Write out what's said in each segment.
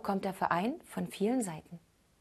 bekommt der Verein von vielen Seiten.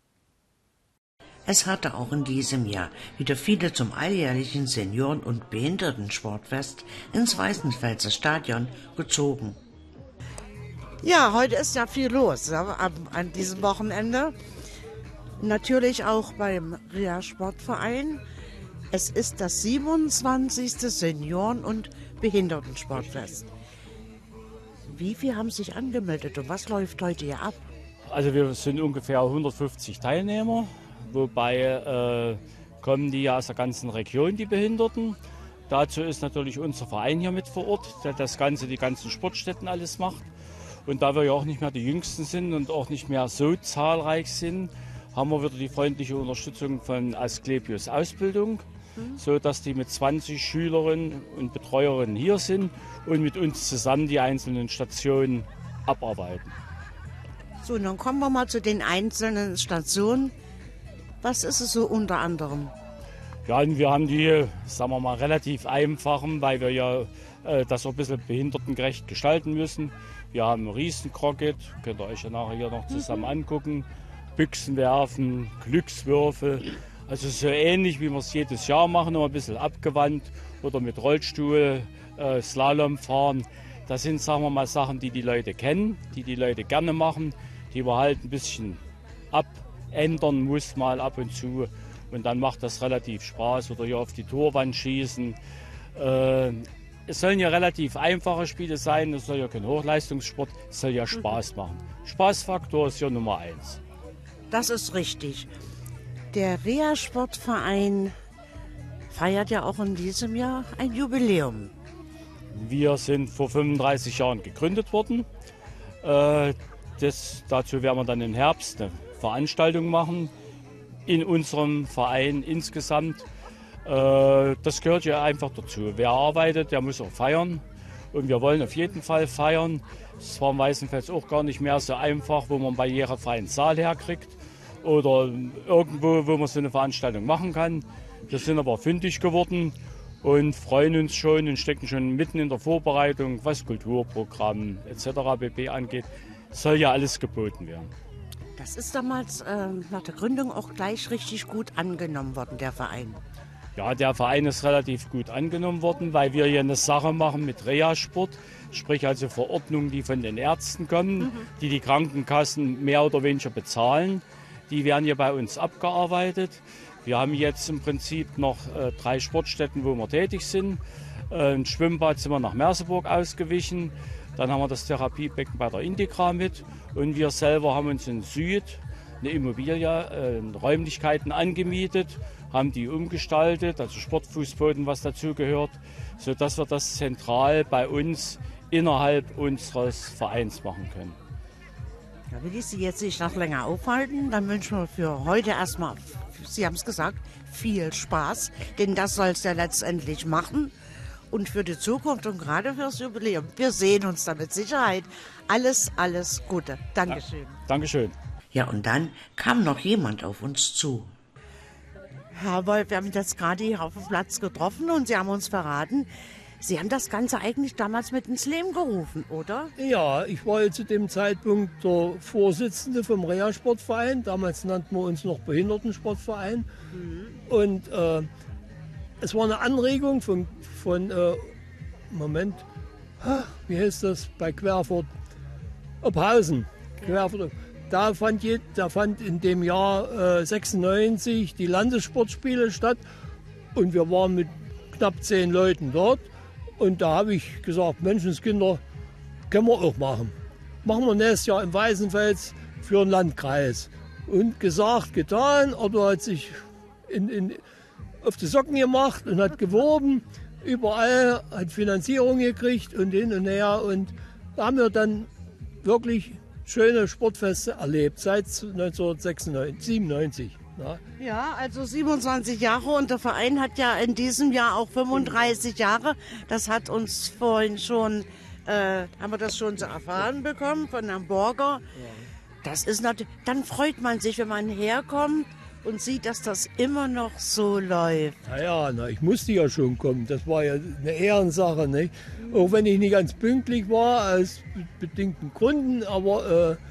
Es hatte auch in diesem Jahr wieder viele zum alljährlichen Senioren- und Behindertensportfest ins Weißenfelser Stadion gezogen. Ja, heute ist ja viel los, ja, an diesem Wochenende. Natürlich auch beim Rea Sportverein. Es ist das 27. Senioren- und Behindertensportfest. Wie viele haben sich angemeldet und was läuft heute hier ab? Also wir sind ungefähr 150 Teilnehmer, wobei kommen die ja aus der ganzen Region, die Behinderten. Dazu ist natürlich unser Verein hier mit vor Ort, der die ganzen Sportstätten alles macht. Und da wir ja auch nicht mehr die Jüngsten sind und auch nicht mehr so zahlreich sind, haben wir wieder die freundliche Unterstützung von Asklepios Ausbildung, so dass die mit 20 Schülerinnen und Betreuerinnen hier sind und mit uns zusammen die einzelnen Stationen abarbeiten. So, dann kommen wir mal zu den einzelnen Stationen. Was ist es so unter anderem? Ja, und wir haben die, sagen wir mal, relativ einfachen, weil wir ja das auch ein bisschen behindertengerecht gestalten müssen. Wir haben Riesen-Croquet, könnt ihr euch ja nachher hier noch zusammen angucken. Büchsen werfen, Glückswürfel. Also so ähnlich, wie wir es jedes Jahr machen, nur ein bisschen abgewandt. Oder mit Rollstuhl, Slalom fahren. Das sind, sagen wir mal, Sachen, die die Leute kennen, die die Leute gerne machen, die man halt ein bisschen abändern muss, mal ab und zu. Und dann macht das relativ Spaß. Oder hier auf die Torwand schießen. Es sollen ja relativ einfache Spiele sein, es soll ja kein Hochleistungssport, es soll ja Spaß machen. Spaßfaktor ist ja Nummer 1. Das ist richtig. Der Rea Sportverein feiert ja auch in diesem Jahr ein Jubiläum. Wir sind vor 35 Jahren gegründet worden. Dazu werden wir dann im Herbst eine Veranstaltung machen in unserem Verein insgesamt. Das gehört ja einfach dazu. Wer arbeitet, der muss auch feiern. Und wir wollen auf jeden Fall feiern. Es war in Weißenfels auch gar nicht mehr so einfach, wo man barrierefreien Saal herkriegt. Oder irgendwo, wo man so eine Veranstaltung machen kann. Wir sind aber fündig geworden und freuen uns schon und stecken schon mitten in der Vorbereitung, was Kulturprogramm etc. pp. Angeht. Soll ja alles geboten werden. Das ist damals nach der Gründung auch gleich richtig gut angenommen worden, der Verein. Ja, der Verein ist relativ gut angenommen worden, weil wir hier eine Sache machen mit Reha-Sport, sprich also Verordnungen, die von den Ärzten kommen, die die Krankenkassen mehr oder weniger bezahlen. Die werden hier bei uns abgearbeitet. Wir haben jetzt im Prinzip noch 3 Sportstätten, wo wir tätig sind. Ein Schwimmbad sind wir nach Merseburg ausgewichen. Dann haben wir das Therapiebecken bei der Integra mit. Und wir selber haben uns in Süd eine Immobilie, Räumlichkeiten angemietet, haben die umgestaltet, also Sportfußboden, was dazugehört, sodass wir das zentral bei uns innerhalb unseres Vereins machen können. Da will ich Sie jetzt nicht noch länger aufhalten. Dann wünschen wir für heute erstmal, Sie haben es gesagt, viel Spaß, denn das soll es ja letztendlich machen. Und für die Zukunft und gerade fürs Jubiläum. Wir sehen uns da mit Sicherheit. Alles, alles Gute. Dankeschön. Ja, Dankeschön. Ja, und dann kam noch jemand auf uns zu. Herr Wolf, wir haben uns jetzt gerade hier auf dem Platz getroffen und Sie haben uns verraten, Sie haben das Ganze eigentlich damals mit ins Leben gerufen, oder? Ja, ich war ja zu dem Zeitpunkt der Vorsitzende vom Rea Sportverein. Damals nannten wir uns noch Behindertensportverein. Und es war eine Anregung von Moment, wie heißt das, bei Querfurt, Ophausen. Querfurt. Da fand in dem Jahr 96 die Landessportspiele statt und wir waren mit knapp 10 Leuten dort. Und da habe ich gesagt, Menschenskinder, können wir auch machen. Machen wir nächstes Jahr im Weißenfels für den Landkreis. Und gesagt, getan, Otto hat sich auf die Socken gemacht und hat geworben. Überall hat Finanzierung gekriegt und hin und her. Und da haben wir dann wirklich schöne Sportfeste erlebt, seit 1997. Ja, also 27 Jahre und der Verein hat ja in diesem Jahr auch 35 Jahre. Das hat uns vorhin schon, haben wir das schon zu erfahren bekommen von Herrn Borger. Das ist natürlich, dann freut man sich, wenn man herkommt und sieht, dass das immer noch so läuft. Naja, ich musste ja schon kommen. Das war ja eine Ehrensache, nicht? Auch wenn ich nicht ganz pünktlich war, aus bedingten Gründen, aber